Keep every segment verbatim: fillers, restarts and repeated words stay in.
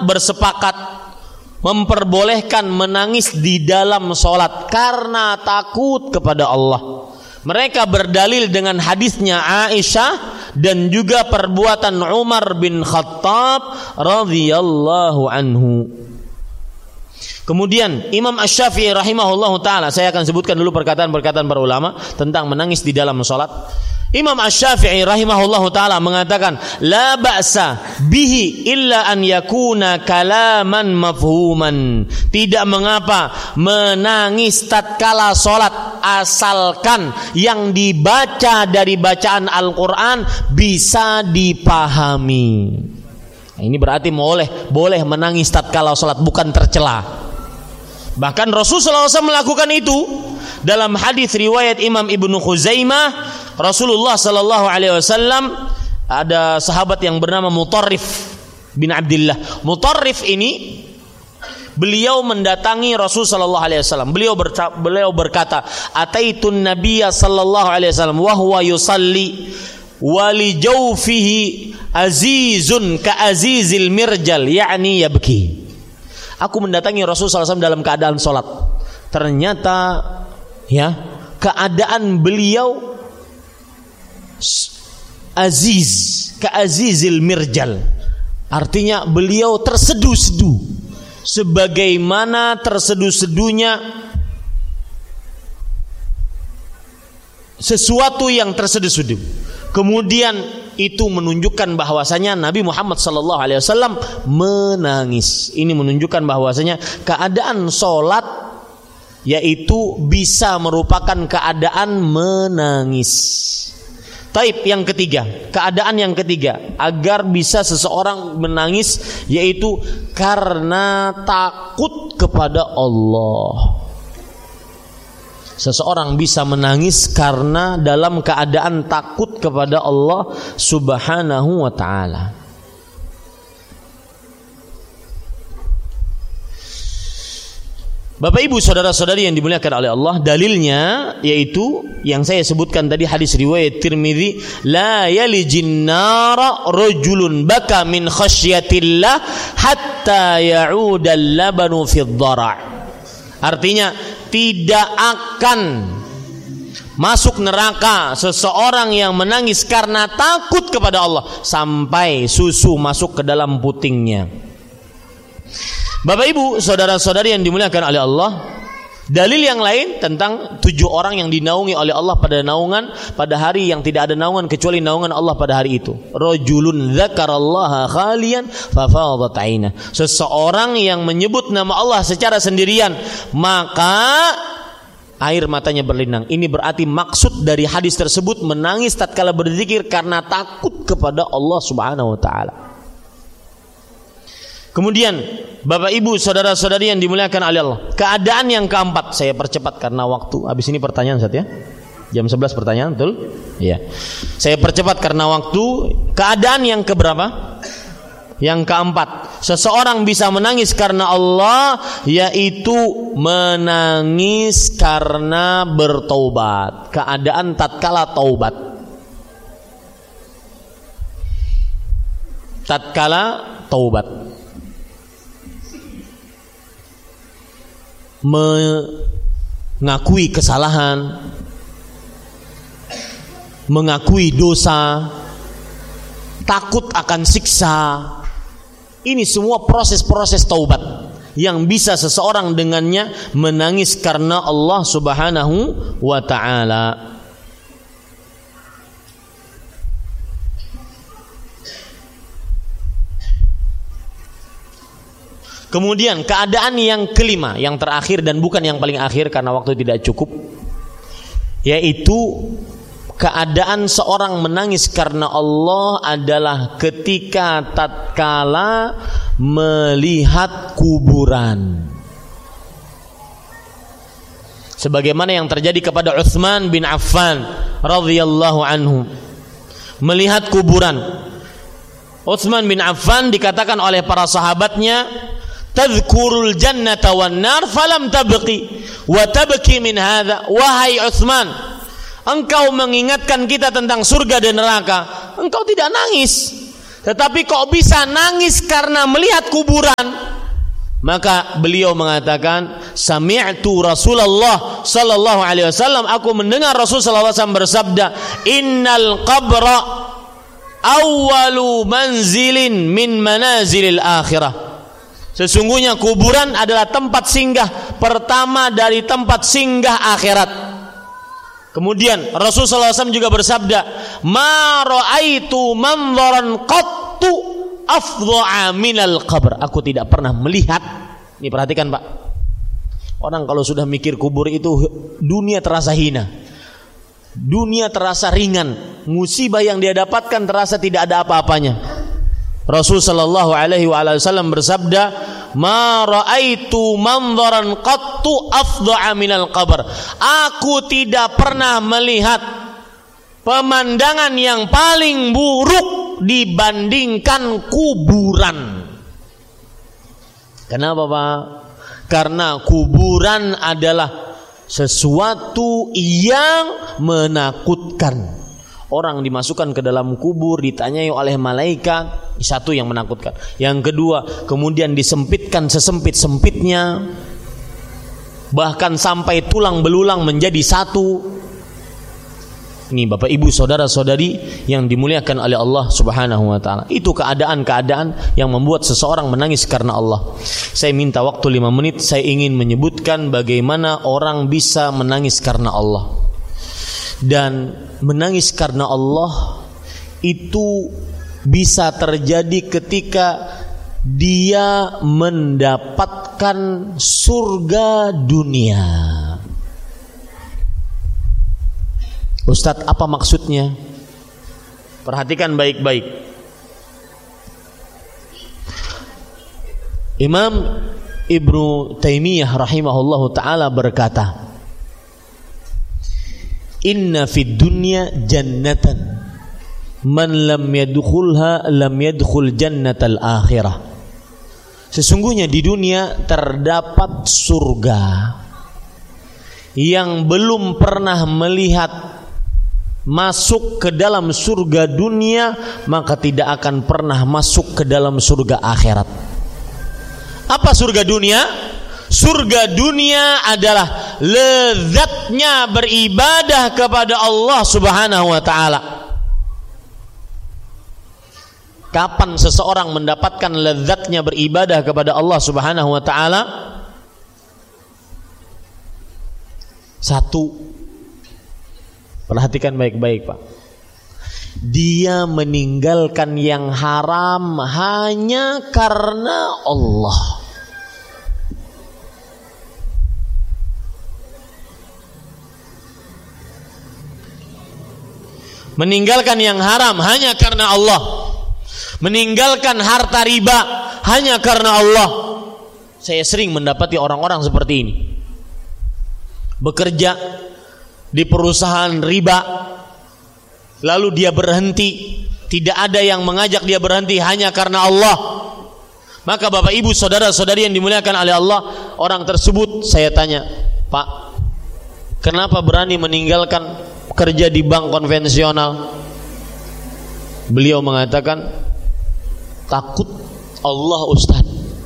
bersepakat memperbolehkan menangis di dalam sholat karena takut kepada Allah. Mereka berdalil dengan hadisnya Aisyah dan juga perbuatan Umar bin Khattab radhiyallahu anhu. Kemudian Imam Asy-Syafi'i rahimahullahu taala, saya akan sebutkan dulu perkataan-perkataan para ulama tentang menangis di dalam salat. Imam Asy-Syafi'i rahimahullahu taala mengatakan, la ba'sa bihi illa an yakuna kalaman mafhuman. Tidak mengapa menangis tatkala salat asalkan yang dibaca dari bacaan Al-Qur'an bisa dipahami. Nah, ini berarti boleh boleh menangis tatkala salat, bukan tercela. Bahkan Rasulullah shallallahu alaihi wasallam melakukan itu dalam hadis riwayat Imam Ibnu Khuzaimah. Rasulullah shallallahu alaihi wasallam, ada sahabat yang bernama Mutarrif bin Abdullah. Mutarrif ini beliau mendatangi Rasul shallallahu alaihi wasallam. Beliau berta, beliau berkata, "Ataitun Nabiyya sallallahu alaihi wasallam wa huwa yusalli wa li jawfihi azizun ka azizil mirjal, yakni yabki." Aku mendatangi Rasul shallallahu alaihi wasallam dalam keadaan sholat. Ternyata ya, keadaan beliau aziz, ka'azizil mirjal. Artinya beliau terseduh-seduh, sebagaimana terseduh-seduhnya sesuatu yang terseduh-seduh. Kemudian itu menunjukkan bahwasanya Nabi Muhammad sallallahu alaihi wasallam menangis. Ini menunjukkan bahwasanya keadaan sholat yaitu bisa merupakan keadaan menangis. Taib yang ketiga, keadaan yang ketiga agar bisa seseorang menangis yaitu karena takut kepada Allah. Seseorang bisa menangis karena dalam keadaan takut kepada Allah Subhanahu wa ta'ala. Bapak ibu saudara-saudari yang dimuliakan oleh Allah, dalilnya yaitu yang saya sebutkan tadi, hadis riwayat Tirmidzi, la yalijin nara rajulun baka min khasyatillah hatta ya'uda al-labanu fi dhara'. Artinya tidak akan masuk neraka seseorang yang menangis karena takut kepada Allah sampai susu masuk ke dalam putingnya. Bapak ibu saudara-saudari yang dimuliakan oleh Allah, dalil yang lain tentang tujuh orang yang dinaungi oleh Allah pada naungan pada hari yang tidak ada naungan kecuali naungan Allah pada hari itu. Rajulun dzakarallaha khalian fafadat 'ainah. Seseorang yang menyebut nama Allah secara sendirian maka air matanya berlinang. Ini berarti maksud dari hadis tersebut menangis tatkala berzikir karena takut kepada Allah Subhanahu wa taala. Kemudian Bapak ibu saudara-saudari yang dimuliakan oleh Allah, keadaan yang keempat, saya percepat karena waktu. Habis ini pertanyaan Ustaz ya. Jam sebelas pertanyaan, betul? Iya. Saya percepat karena waktu. Keadaan yang keberapa? Yang keempat, seseorang bisa menangis karena Allah yaitu menangis karena bertaubat. Keadaan tatkala taubat. Tatkala taubat. Mengakui kesalahan, mengakui dosa, takut akan siksa. Ini semua proses-proses taubat yang bisa seseorang dengannya menangis karena Allah Subhanahu wa ta'ala. Kemudian keadaan yang kelima, yang terakhir dan bukan yang paling akhir karena waktu tidak cukup, yaitu keadaan seorang menangis karena Allah adalah ketika tatkala melihat kuburan. Sebagaimana yang terjadi kepada Utsman bin Affan radhiyallahu anhu, melihat kuburan. Utsman bin Affan dikatakan oleh para sahabatnya, tadhkurul jannata wan nar falam tabqi wa tabki min hadha. Wahai Utsman, engkau mengingatkan kita tentang surga dan neraka, engkau tidak nangis. tetapi kok bisa nangis karena melihat kuburan? Maka beliau mengatakan, sami'tu Rasulullah sallallahu alaihi wasallam, aku mendengar Rasul sallallahu alaihi wasallam bersabda, innal qabra awwalu manzilin min manazilil akhirah. Sesungguhnya kuburan adalah tempat singgah pertama dari tempat singgah akhirat. Kemudian Rasul sallallahu alaihi wasallam juga bersabda, ma ra'aitu manzaran qattu afdha'a minal qabr. Aku tidak pernah melihat. Ini perhatikan Pak. Orang kalau sudah mikir kubur itu dunia terasa hina. Dunia terasa ringan. Musibah yang dia dapatkan terasa tidak ada apa-apanya. Rasul sallallahu alaihi wasallam bersabda, ma ra'aitu manzaran qattu afdha'a minal qabr. Aku tidak pernah melihat pemandangan yang paling buruk dibandingkan kuburan. Kenapa Pak? Karena kuburan adalah sesuatu yang menakutkan. Orang dimasukkan ke dalam kubur, ditanyai oleh malaikat, satu yang menakutkan. Yang kedua, kemudian disempitkan sesempit-sempitnya, bahkan sampai tulang belulang menjadi satu. Ini Bapak Ibu saudara-saudari yang dimuliakan oleh Allah Subhanahu wa taala. Itu keadaan-keadaan yang membuat seseorang menangis karena Allah. Saya minta waktu lima menit, saya ingin menyebutkan bagaimana orang bisa menangis karena Allah. Dan menangis karena Allah itu bisa terjadi ketika dia mendapatkan surga dunia. Ustadz, apa maksudnya? Perhatikan baik-baik. Imam Ibnu Taimiyah rahimahullahu ta'ala berkata, inna fid dunya jannatan man lam yadkhulha lam yadkhul jannatal akhirah. Sesungguhnya di dunia terdapat surga yang belum pernah melihat masuk ke dalam surga dunia, maka tidak akan pernah masuk ke dalam surga akhirat. Apa surga dunia? Surga dunia adalah lezatnya beribadah kepada Allah Subhanahu wa taala. Kapan seseorang mendapatkan lezatnya beribadah kepada Allah Subhanahu wa taala? Satu, perhatikan baik-baik Pak, dia meninggalkan yang haram hanya karena Allah. Meninggalkan yang haram hanya karena Allah. Meninggalkan harta riba hanya karena Allah. Saya sering mendapati orang-orang seperti ini. Bekerja di perusahaan riba, lalu dia berhenti, tidak ada yang mengajak dia berhenti hanya karena Allah. Maka Bapak Ibu saudara-saudari yang dimuliakan oleh Allah, orang tersebut saya tanya, Pak, kenapa berani meninggalkan kerja di bank konvensional? Beliau mengatakan, takut Allah Ustaz,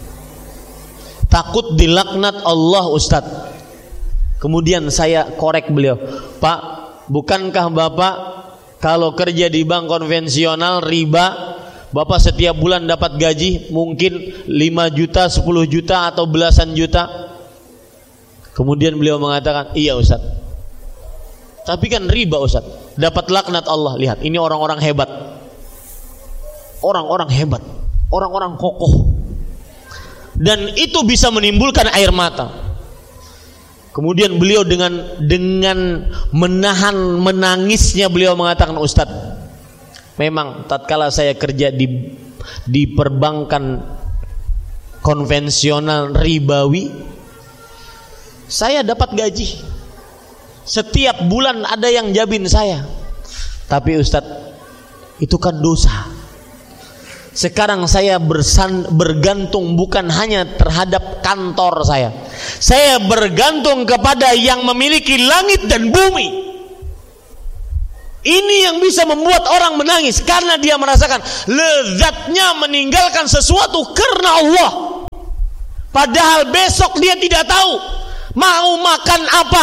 takut dilaknat Allah Ustaz. Kemudian saya korek beliau, Pak, bukankah Bapak kalau kerja di bank konvensional riba, Bapak setiap bulan dapat gaji mungkin lima juta, sepuluh juta atau belasan juta? Kemudian beliau mengatakan, iya Ustaz, tapi kan riba Ustaz, dapat laknat Allah. Lihat, ini orang-orang hebat, orang-orang hebat, orang-orang kokoh, dan itu bisa menimbulkan air mata. Kemudian beliau dengan dengan menahan menangisnya beliau mengatakan, Ustaz, memang tatkala saya kerja di di perbankan konvensional ribawi, saya dapat gaji setiap bulan, ada yang jabin saya. Tapi Ustaz, itu kan dosa. Sekarang saya bersan, bergantung bukan hanya terhadap kantor saya. Saya bergantung kepada yang memiliki langit dan bumi. Ini yang bisa membuat orang menangis karena dia merasakan lezatnya meninggalkan sesuatu karena Allah. Padahal besok dia tidak tahu mau makan apa.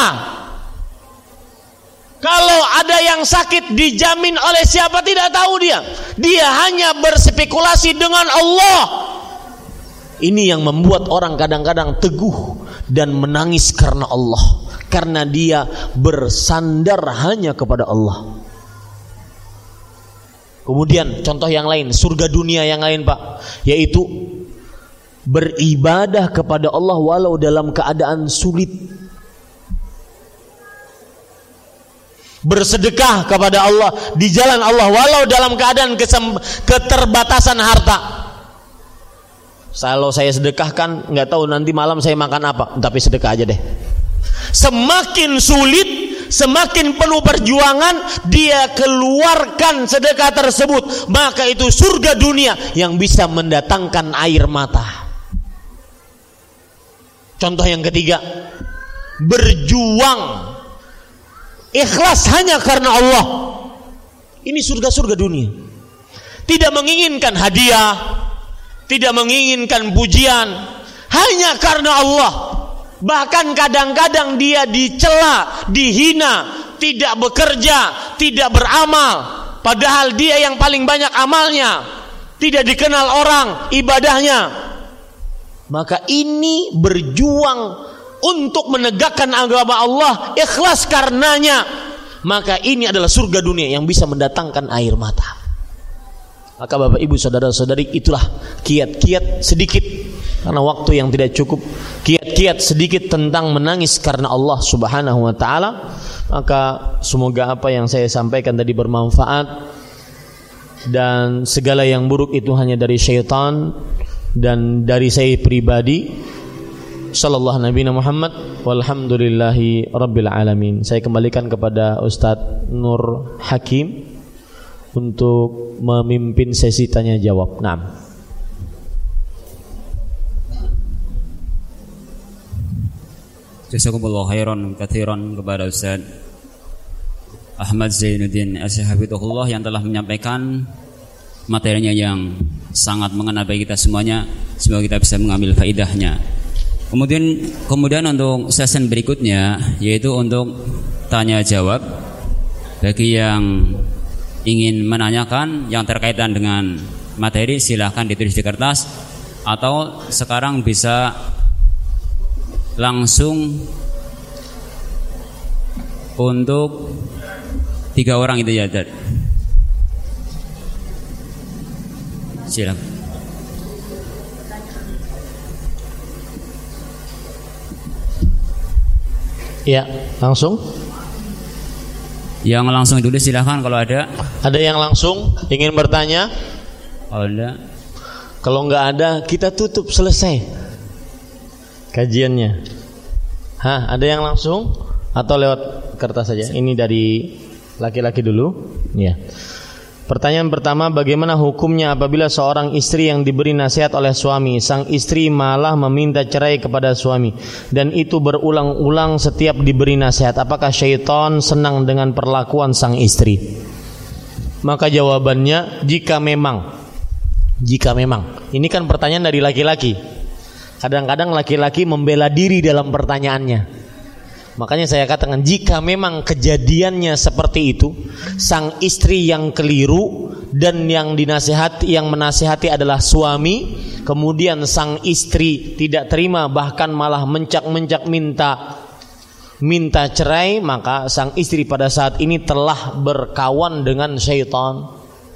Kalau ada yang sakit dijamin oleh siapa tidak tahu dia. Dia hanya berspekulasi dengan Allah. Ini yang membuat orang kadang-kadang teguh dan menangis karena Allah, karena dia bersandar hanya kepada Allah. Kemudian contoh yang lain, surga dunia yang lain Pak, yaitu beribadah kepada Allah walau dalam keadaan sulit, bersedekah kepada Allah di jalan Allah walau dalam keadaan kesem- keterbatasan harta. Kalau saya sedekahkan, nggak tahu nanti malam saya makan apa, tapi sedekah aja deh. Semakin sulit, semakin penuh perjuangan, dia keluarkan sedekah tersebut, maka itu surga dunia yang bisa mendatangkan air mata. Contoh yang ketiga, berjuang ikhlas hanya karena Allah. Ini surga-surga dunia. Tidak menginginkan hadiah, tidak menginginkan pujian, hanya karena Allah. Bahkan kadang-kadang dia dicela, dihina, tidak bekerja, tidak beramal, padahal dia yang paling banyak amalnya, tidak dikenal orang ibadahnya. Maka ini berjuang untuk menegakkan agama Allah, ikhlas karenanya. Maka ini adalah surga dunia yang bisa mendatangkan air mata. Maka Bapak Ibu saudara-saudari, itulah kiat-kiat sedikit, karena waktu yang tidak cukup, kiat-kiat sedikit tentang menangis karena Allah Subhanahu wa taala. Maka semoga apa yang saya sampaikan tadi bermanfaat, dan segala yang buruk itu hanya dari syaitan dan dari saya pribadi. Sallallahu Nabi Muhammad walhamdulillahi rabbil alamin. Saya kembalikan kepada Ustadz Nur Hakim untuk memimpin sesi tanya jawab. Naam. Jazakumullah khairan katsiran kepada Ustaz Ahmad Zainuddin Asyhafidhullah yang telah menyampaikan materinya yang sangat mengena bagi kita semuanya. Semoga kita bisa mengambil faidahnya. Kemudian kemudian untuk sesi berikutnya, yaitu untuk tanya jawab bagi yang ingin menanyakan yang terkaitan dengan materi, silahkan ditulis di kertas, atau sekarang bisa langsung untuk tiga orang itu ya. Silakan. Ya, langsung. Yang langsung dulu silahkan kalau ada. Ada yang langsung ingin bertanya? Kalau ada. Kalau nggak ada, kita tutup, selesai kajiannya. Hah, ada yang langsung atau lewat kertas saja? Ini dari laki-laki dulu. Ya. Pertanyaan pertama, bagaimana hukumnya apabila seorang istri yang diberi nasihat oleh suami, sang istri malah meminta cerai kepada suami, dan itu berulang-ulang setiap diberi nasihat? Apakah syaitan senang dengan perlakuan sang istri? Maka jawabannya, jika memang jika memang ini kan pertanyaan dari laki-laki. Kadang-kadang laki-laki membela diri dalam pertanyaannya. Makanya saya katakan, jika memang kejadiannya seperti itu, sang istri yang keliru dan yang dinasihati, yang menasihati adalah suami, kemudian sang istri tidak terima, bahkan malah mencak-mencak minta minta cerai, maka sang istri pada saat ini telah berkawan dengan syaitan,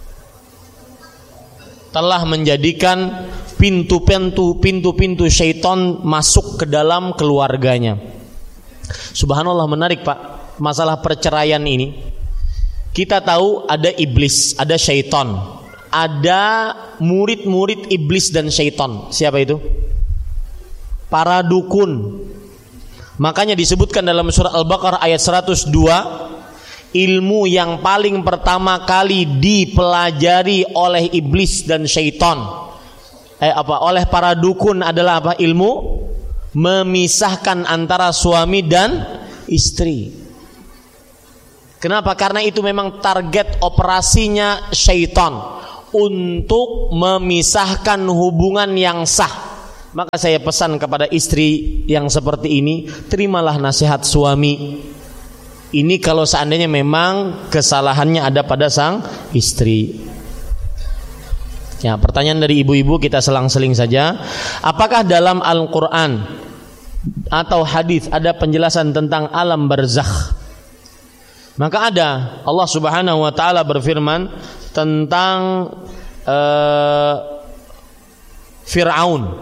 telah menjadikan pintu-pintu pintu-pintu syaitan masuk ke dalam keluarganya. Subhanallah, menarik Pak, masalah perceraian ini. Kita tahu ada iblis, ada syaitan, ada murid-murid iblis dan syaitan. Siapa itu? Para dukun. Makanya disebutkan dalam surah Al-Baqarah ayat seratus dua, ilmu yang paling pertama kali dipelajari oleh iblis dan syaitan, eh, apa oleh para dukun adalah apa? Ilmu memisahkan antara suami dan istri. Kenapa? Karena itu memang target operasinya syaitan untuk memisahkan hubungan yang sah. Maka saya pesan kepada istri yang seperti ini, terimalah nasihat suami. Ini kalau seandainya memang kesalahannya ada pada sang istri. Ya, pertanyaan dari ibu-ibu kita selang-seling saja. Apakah dalam Al-Quran atau hadis ada penjelasan tentang alam barzakh? Maka ada. Allah Subhanahu wa taala berfirman tentang uh, Fir'aun.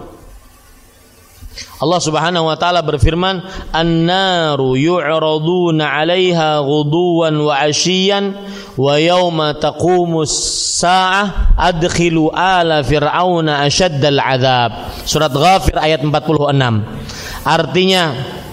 Allah Subhanahu wa taala berfirman, "An-naru yu'raduna 'alaiha ghuduwan wa 'ashiyyan wa yawma taqumus sa'ah adkhilu ala fir'auna ashaddal 'adzab." Surat Ghafir ayat empat puluh enam. Artinya,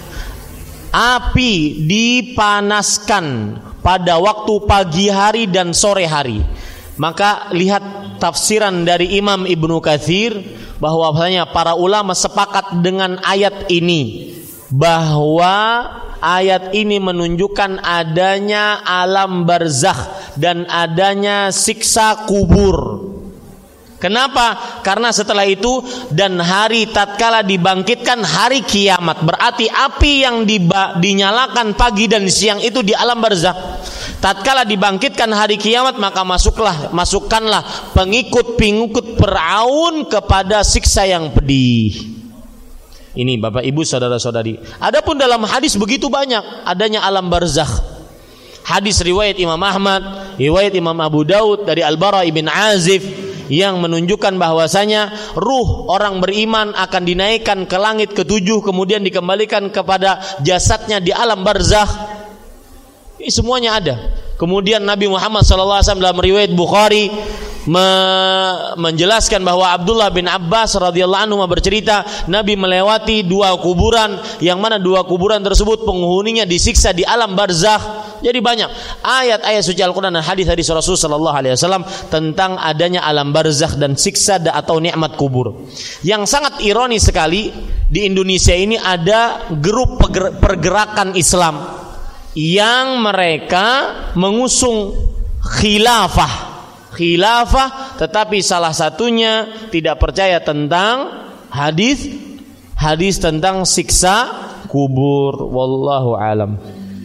api dipanaskan pada waktu pagi hari dan sore hari. Maka lihat tafsiran dari Imam Ibnu Katsir, bahwasanya para ulama sepakat dengan ayat ini, bahwa ayat ini menunjukkan adanya alam barzakh dan adanya siksa kubur. Kenapa? Karena setelah itu dan hari tatkala dibangkitkan hari kiamat, berarti api yang diba, dinyalakan pagi dan siang itu di alam barzakh. Tatkala dibangkitkan hari kiamat, maka masuklah masukkanlah pengikut-pengikut Fir'aun kepada siksa yang pedih. Ini Bapak Ibu saudara-saudari. Adapun dalam hadis begitu banyak adanya alam barzakh. Hadis riwayat Imam Ahmad, riwayat Imam Abu Daud dari Al-Bara ibn Azib yang menunjukkan bahwasanya ruh orang beriman akan dinaikkan ke langit ketujuh, kemudian dikembalikan kepada jasadnya di alam barzakh. Ini semuanya ada. Kemudian Nabi Muhammad sallallahu alaihi wasallam dalam riwayat Bukhari me- menjelaskan bahwa Abdullah bin Abbas radhiyallahu anhu bercerita, Nabi melewati dua kuburan, yang mana dua kuburan tersebut penghuninya disiksa di alam barzakh. Jadi banyak ayat-ayat suci Al-Quran dan hadis-hadis Rasul sallallahu alaihi wasallam tentang adanya alam barzakh dan siksa atau nikmat kubur. Yang sangat ironis sekali, di Indonesia ini ada grup pergerakan Islam yang mereka mengusung khilafah khilafah tetapi salah satunya tidak percaya tentang hadis hadis tentang siksa kubur. Wallahu alam.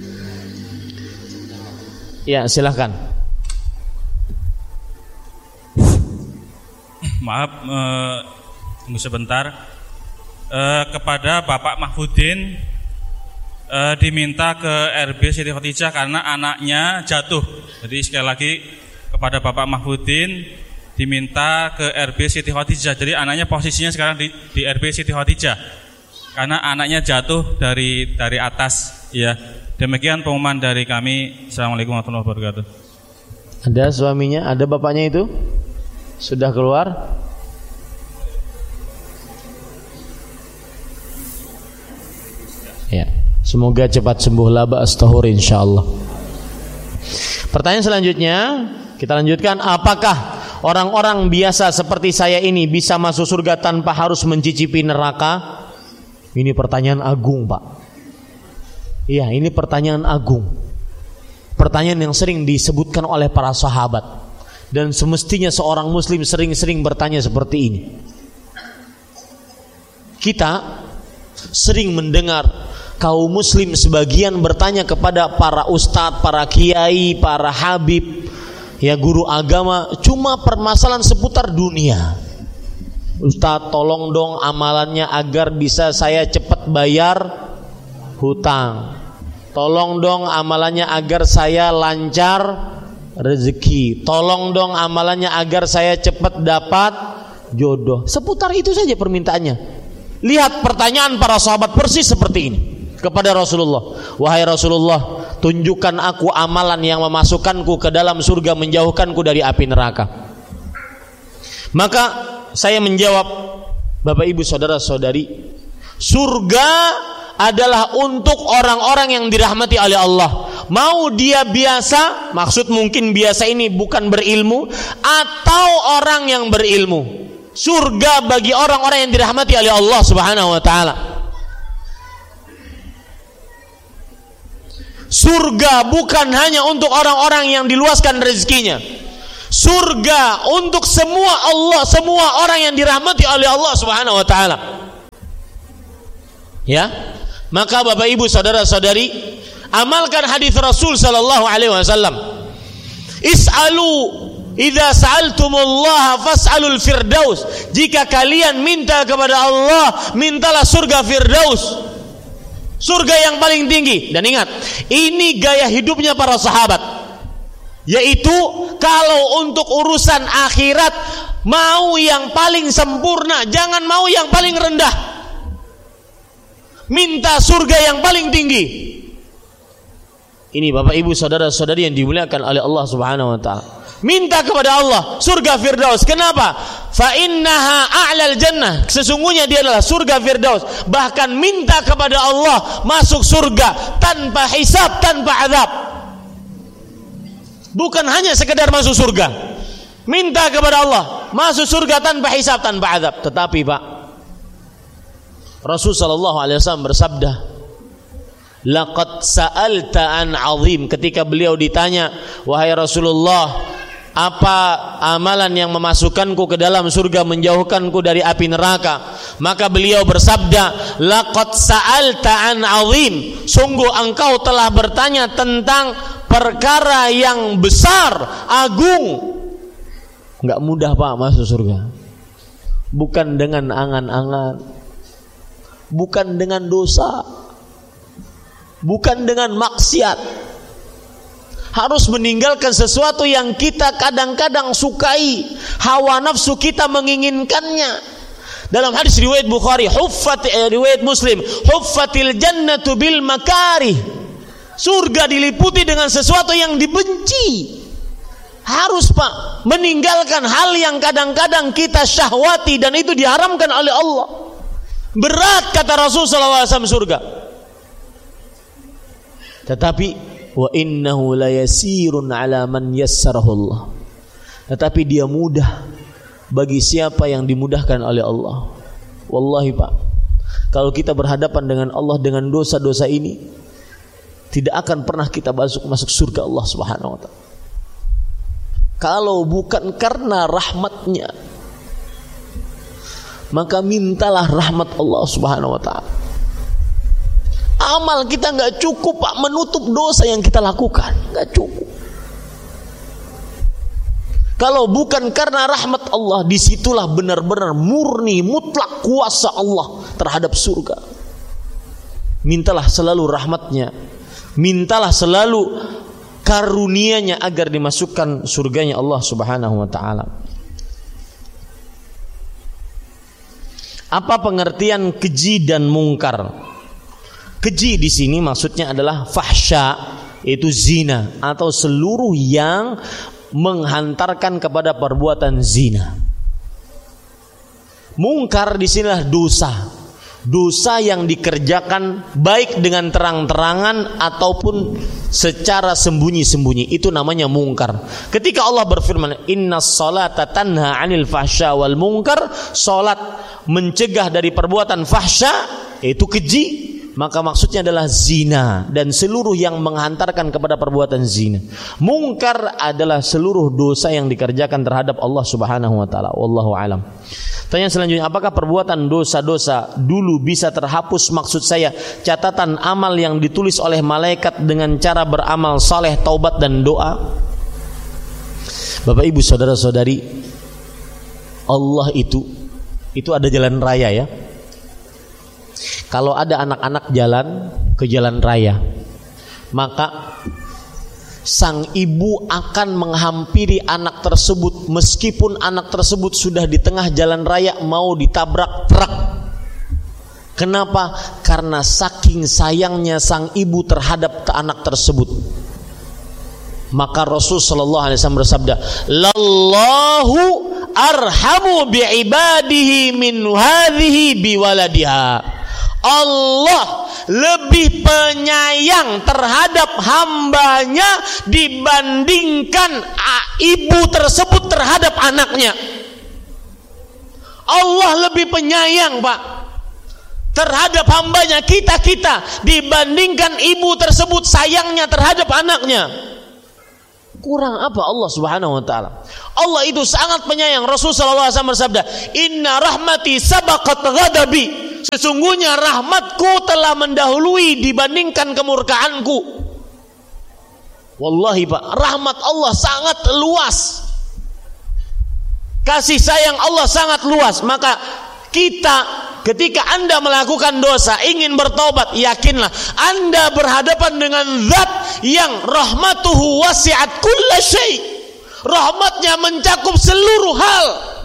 Ya, silahkan. Maaf, eh, tunggu sebentar. Eh, kepada Bapak Mahfudin, Uh, diminta ke R B Siti Khadijah karena anaknya jatuh. Jadi sekali lagi kepada Bapak Mahfudin diminta ke R B Siti Khadijah. Jadi anaknya posisinya sekarang di, di R B Siti Khadijah karena anaknya jatuh dari dari atas. Ya, demikian pengumuman dari kami. Assalamualaikum warahmatullahi wabarakatuh. Ada suaminya, ada bapaknya itu sudah keluar. Ya. Semoga cepat sembuh, la ba'as tahur insyaallah. Pertanyaan selanjutnya kita lanjutkan, apakah orang-orang biasa seperti saya ini bisa masuk surga tanpa harus mencicipi neraka? Ini pertanyaan agung, Pak. Iya, ini pertanyaan agung. Pertanyaan yang sering disebutkan oleh para sahabat, dan semestinya seorang muslim sering-sering bertanya seperti ini. Kita sering mendengar kaum muslim sebagian bertanya kepada para ustadz, para kiai, para habib, ya guru agama, cuma permasalahan seputar dunia. Ustadz, tolong dong amalannya agar bisa saya cepat bayar hutang. Tolong dong amalannya agar saya lancar rezeki. Tolong dong amalannya agar saya cepat dapat jodoh. Seputar itu saja permintaannya. Lihat pertanyaan para sahabat persis seperti ini kepada Rasulullah. Wahai Rasulullah, tunjukkan aku amalan yang memasukkanku ke dalam surga, menjauhkanku dari api neraka. Maka saya menjawab, Bapak Ibu saudara-saudari, surga adalah untuk orang-orang yang dirahmati oleh Allah. Mau dia biasa, maksud mungkin biasa ini bukan berilmu, atau orang yang berilmu. Surga bagi orang-orang yang dirahmati oleh Allah Subhanahu wa taala. Surga bukan hanya untuk orang-orang yang diluaskan rezekinya. Surga untuk semua Allah, semua orang yang dirahmati oleh Allah Subhanahu wa taala. Ya. Maka Bapak Ibu saudara-saudari, amalkan hadis Rasul sallallahu alaihi wasallam. Is'alu idza sa'altumullaha fas'alul firdaus. Jika kalian minta kepada Allah, mintalah surga Firdaus. Surga yang paling tinggi. Dan ingat, ini gaya hidupnya para sahabat, yaitu kalau untuk urusan akhirat mau yang paling sempurna, jangan mau yang paling rendah. Minta surga yang paling tinggi. Ini Bapak Ibu saudara-saudari yang dimuliakan oleh Allah Subhanahu wa taala. Minta kepada Allah surga Firdaus. Kenapa? Fa innaha a'lal jannah. Sesungguhnya dia adalah surga Firdaus. Bahkan minta kepada Allah masuk surga tanpa hisab, tanpa azab. Bukan hanya sekedar masuk surga. Minta kepada Allah masuk surga tanpa hisab, tanpa azab. Tetapi Pak, Rasul sallallahu alaihi wasallam bersabda, laqad sa'alta an 'azim. Ketika beliau ditanya, wahai Rasulullah, apa amalan yang memasukkanku ke dalam surga, menjauhkanku dari api neraka? Maka beliau bersabda, laqad sa'alta an 'azim. Sungguh engkau telah bertanya tentang perkara yang besar, agung. Enggak mudah Pak masuk surga. Bukan dengan angan-angan, bukan dengan dosa, bukan dengan maksiat. Harus meninggalkan sesuatu yang kita kadang-kadang sukai, hawa nafsu kita menginginkannya. Dalam hadis riwayat Bukhari, huffat eh, riwayat Muslim, huffatil jannatu bil makarih. Surga diliputi dengan sesuatu yang dibenci. Harus Pak meninggalkan hal yang kadang-kadang kita syahwati dan itu diharamkan oleh Allah. Berat kata Rasul sallallahu alaihi wasallam surga. Tetapi wa innahu la yasirun ala man yassarahu Allah. Tetapi dia mudah bagi siapa yang dimudahkan oleh Allah. Wallahi Pak, kalau kita berhadapan dengan Allah dengan dosa-dosa ini, tidak akan pernah kita masuk masuk surga Allah Subhanahu wa taala. Kalau bukan karena rahmatnya, maka mintalah rahmat Allah Subhanahu wa taala. Amal kita nggak cukup Pak menutup dosa yang kita lakukan, nggak cukup. Kalau bukan karena rahmat Allah, disitulah benar-benar murni mutlak kuasa Allah terhadap surga. Mintalah selalu rahmatnya, mintalah selalu karunia-Nya agar dimasukkan surganya Allah Subhanahu wa taala. Apa pengertian keji dan mungkar? Keji di sini maksudnya adalah fahsya, yaitu zina atau seluruh yang menghantarkan kepada perbuatan zina. Mungkar di sinilah dosa. Dosa yang dikerjakan baik dengan terang-terangan ataupun secara sembunyi-sembunyi, itu namanya mungkar. Ketika Allah berfirman, innas salata tanha 'anil fahsya wal munkar, salat mencegah dari perbuatan fahsya, yaitu keji, maka maksudnya adalah zina dan seluruh yang menghantarkan kepada perbuatan zina. Mungkar adalah seluruh dosa yang dikerjakan terhadap Allah Subhanahu wa taala. Wallahu alam. Tanya selanjutnya, apakah perbuatan dosa-dosa dulu bisa terhapus? Maksud saya catatan amal yang ditulis oleh malaikat dengan cara beramal saleh, taubat dan doa. Bapak Ibu saudara-saudari, Allah itu itu ada jalan raya ya. Kalau ada anak-anak jalan ke jalan raya, maka sang ibu akan menghampiri anak tersebut meskipun anak tersebut sudah di tengah jalan raya mau ditabrak truk. Kenapa? Karena saking sayangnya sang ibu terhadap anak tersebut. Maka Rasul sallallahu alaihi wasallam bersabda, "Lallahu arhamu bi'ibadihi min hadhihi biwaladiha." Allah lebih penyayang terhadap hambanya dibandingkan ibu tersebut terhadap anaknya. Allah lebih penyayang Pak. terhadap hambanya, kita-kita, dibandingkan ibu tersebut sayangnya terhadap anaknya. Kurang apa Allah Subhanahu wa taala? Allah itu sangat penyayang. Rasul sallallahu alaihi wasallam bersabda, "Inna rahmati sabaqat ghadabi." Sesungguhnya rahmatku telah mendahului dibandingkan kemurkaanku. Wallahi Pak, rahmat Allah sangat luas. Kasih sayang Allah sangat luas. Maka kita, ketika Anda melakukan dosa, ingin bertobat, yakinlah Anda berhadapan dengan zat yang rahmatuhu wasi'at kulla syai'. Rahmatnya mencakup seluruh hal.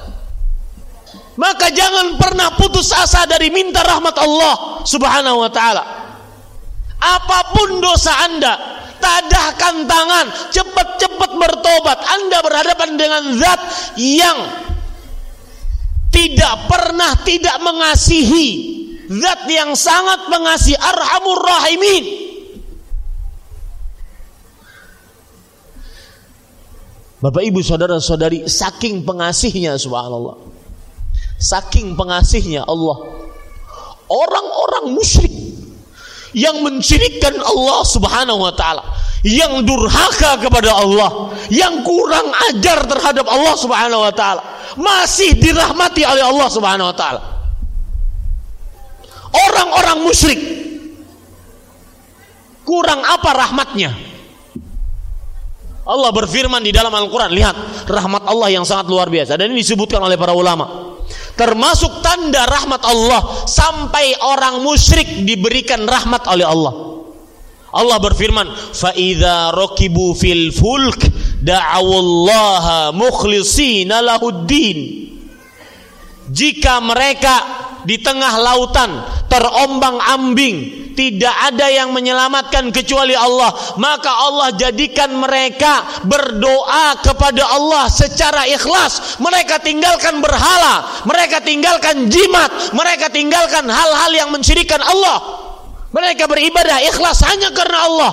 Maka jangan pernah putus asa dari minta rahmat Allah Subhanahu wa ta'ala. Apapun dosa Anda, tadahkan tangan, cepat-cepat bertobat. Anda berhadapan dengan zat yang tidak pernah tidak mengasihi, zat yang sangat mengasihi, Arhamur Rahimin. Bapak ibu saudara saudari, saking pengasihnya, subhanallah, saking pengasihnya Allah, orang-orang musyrik yang mensyirikkan Allah Subhanahu wa ta'ala, yang durhaka kepada Allah, yang kurang ajar terhadap Allah Subhanahu wa ta'ala, masih dirahmati oleh Allah Subhanahu wa ta'ala. Orang-orang musyrik kurang apa rahmatnya? Allah berfirman di dalam Al-Quran, lihat rahmat Allah yang sangat luar biasa, dan ini disebutkan oleh para ulama. Termasuk tanda rahmat Allah, sampai orang musyrik diberikan rahmat oleh Allah. Allah berfirman, fa idza rakibu fil fulk da'awullaha mukhlishina lahuddin. Jika mereka di tengah lautan terombang-ambing, tidak ada yang menyelamatkan kecuali Allah, maka Allah jadikan mereka berdoa kepada Allah secara ikhlas. Mereka tinggalkan berhala, mereka tinggalkan jimat, mereka tinggalkan hal-hal yang mensyirikkan Allah. Mereka beribadah ikhlas hanya karena Allah.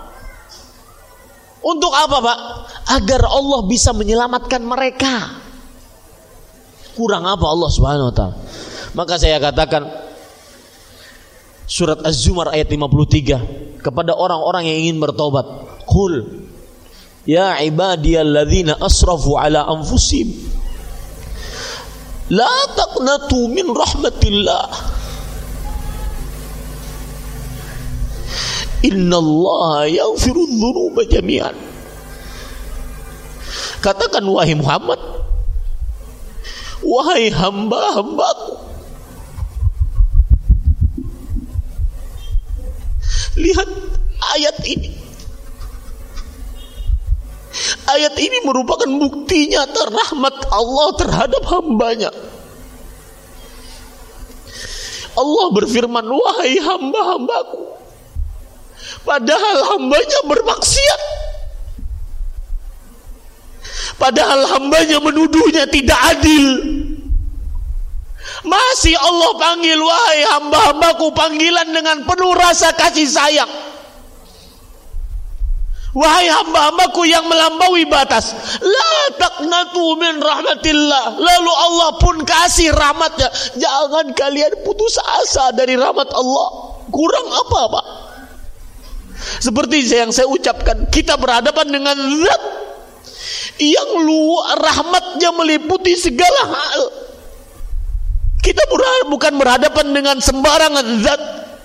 Untuk apa, Pak? Agar Allah bisa menyelamatkan mereka. Kurang apa Allah Subhanahu wa ta'ala? Maka saya katakan, surat Az-Zumar ayat lima puluh tiga, kepada orang-orang yang ingin bertobat, qul ya ibadiyalladzina asrafu ala anfusihim la taqnatu min rahmatillah innallaha yaghfiru dzunuba jami'an. Katakan wahai Muhammad, wahai hamba-hambaku, lihat ayat ini. Ayat ini merupakan bukti nyata rahmat Allah terhadap hambanya. Allah berfirman, wahai hamba-hambaku, padahal hambanya bermaksiat, padahal hambanya menuduhnya tidak adil, masih Allah panggil, wahai hamba-hambaku, panggilan dengan penuh rasa kasih sayang. Wahai hamba-hambaku yang melampaui batas, la taqnatu min rahmatillah. Lalu Allah pun kasih rahmatnya. Jangan kalian putus asa dari rahmat Allah. Kurang apa, Pak? Seperti yang saya ucapkan, kita berhadapan dengan zat yang luar rahmatnya meliputi segala hal. Kita bukan berhadapan dengan sembarangan zat.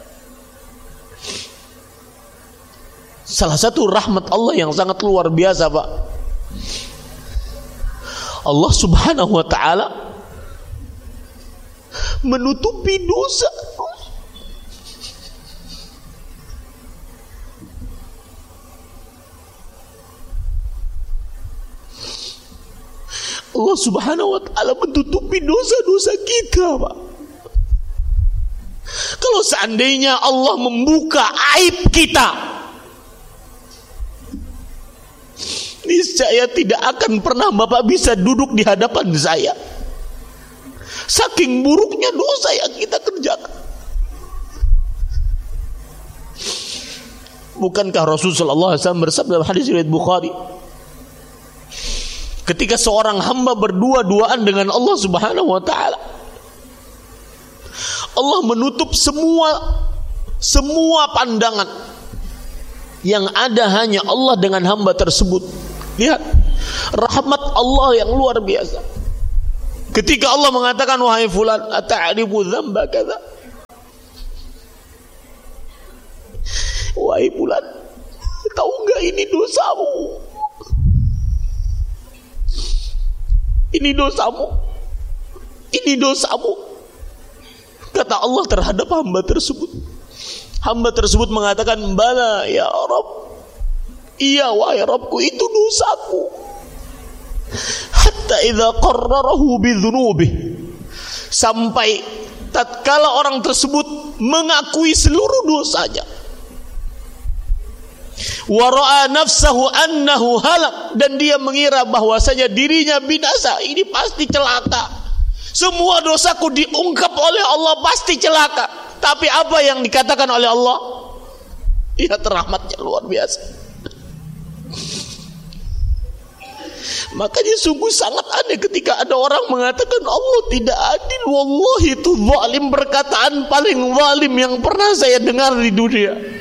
Salah satu rahmat Allah yang sangat luar biasa, Pak, Allah Subhanahu wa ta'ala menutupi dosa. Allah Subhanahu wa ta'ala menutupi dosa-dosa kita, Pak. Kalau seandainya Allah membuka aib kita, niscaya tidak akan pernah Bapak bisa duduk di hadapan saya. Saking buruknya dosa yang kita kerjakan. Bukankah Rasul sallallahu alaihi wasallam bersabda dalam hadis riwayat Bukhari, ketika seorang hamba berdua-duaan dengan Allah Subhanahu wa ta'ala, Allah menutup semua semua pandangan. Yang ada hanya Allah dengan hamba tersebut. Lihat rahmat Allah yang luar biasa. Ketika Allah mengatakan, wahai fulan, ata'rifu dzamba kadza? Wahai fulan, tahu enggak ini dosamu? Ini dosamu. Ini dosamu. Kata Allah terhadap hamba tersebut. Hamba tersebut mengatakan, bala ya Rabb. Iya wahai Rabbku, itu dosaku. Hatta idza qarrarahu bidzunubihi, sampai tatkala orang tersebut mengakui seluruh dosanya, wa ra'a nafsahu annahu halak, dan dia mengira bahwasanya dirinya binasa, ini pasti celaka. Semua dosaku diungkap oleh Allah, pasti celaka. Tapi apa yang dikatakan oleh Allah? Lihat rahmatnya luar biasa. Makanya sungguh sangat aneh ketika ada orang mengatakan Allah tidak adil. Wallahi itu zalim, perkataan paling zalim yang pernah saya dengar di dunia.